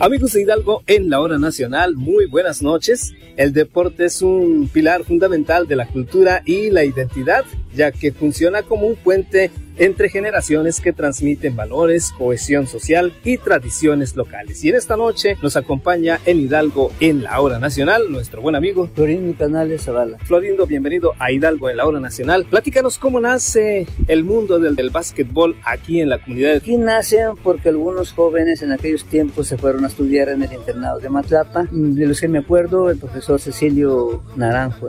Amigos de Hidalgo en la hora nacional, muy buenas noches. El deporte es un pilar fundamental de la cultura y la identidad, ya que funciona como un puente entre generaciones que transmiten valores, cohesión social y tradiciones locales. Y en esta noche nos acompaña en Hidalgo en la hora nacional nuestro buen amigo Florindo Canales Zavala. Florindo, bienvenido a Hidalgo en la hora nacional. Platícanos cómo nace el mundo del básquetbol aquí en la comunidad. Aquí nace porque algunos jóvenes en aquellos tiempos se fueron a estudiar en el internado de Matlapa. De los que me acuerdo, el profesor Cecilio Naranjo,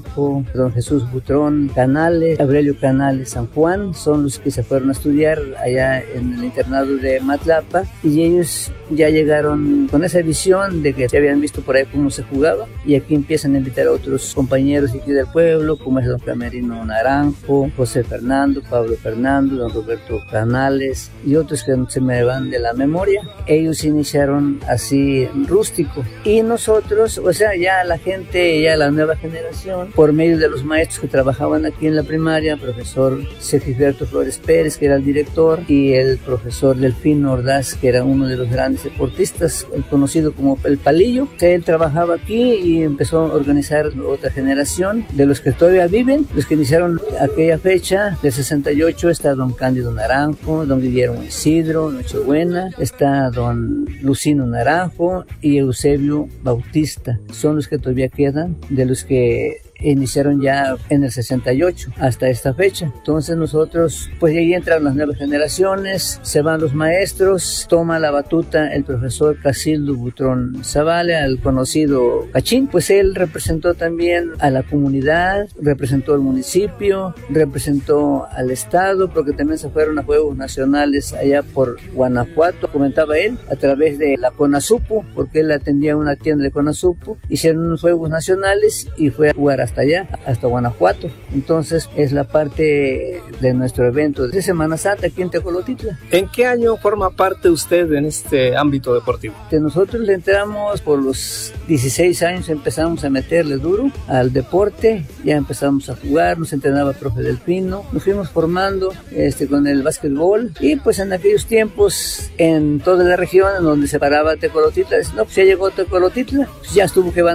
don Jesús Butrón Canales, Aurelio Canales San Juan, son los que se fueron a estudiar allá en el internado de Matlapa, y ellos ya llegaron con esa visión de que se habían visto por ahí cómo se jugaba, y aquí empiezan a invitar a otros compañeros aquí del pueblo, como es don Camerino Naranjo, José Fernando, Pablo Fernando, don Roberto Canales y otros que se me van de la memoria. Ellos iniciaron así rústico, y nosotros, o sea, ya la gente, ya la nueva generación, por medio de los maestros que trabajaban aquí en la primaria, profesor Sergio Flores Pérez, que era el director, y el profesor Delfino Ordaz, que era uno de los grandes deportistas, el conocido como el Palillo. Él trabajaba aquí y empezó a organizar otra generación de los que todavía viven, los que iniciaron aquella fecha del 68. Está don Cándido Naranjo, don Guillermo Isidro Nochebuena, está don Lucino Naranjo y Eusebio Bautista. Son los que todavía quedan, de los que iniciaron ya en el 68 hasta esta fecha. Entonces nosotros, pues ahí entran las nuevas generaciones, se van los maestros, toma la batuta el profesor Casildo Butrón Zavala, el conocido Cachín. Pues él representó también a la comunidad, representó al municipio, representó al estado, porque también se fueron a Juegos Nacionales allá por Guanajuato, comentaba él, a través de la CONASUPO, porque él atendía una tienda de CONASUPO. Hicieron unos Juegos Nacionales y fue a jugar hasta allá, hasta Guanajuato. Entonces es la parte de nuestro evento de Semana Santa aquí en Tecolotitla. ¿En qué año forma parte usted en este ámbito deportivo? Nosotros le entramos por los 16 años, empezamos a meterle duro al deporte, ya empezamos a jugar, nos entrenaba el profe Delfino, nos fuimos formando con el básquetbol, y pues en aquellos tiempos en toda la región en donde se paraba Tecolotitla, no, pues ya llegó Tecolotitla, pues ya estuvo que van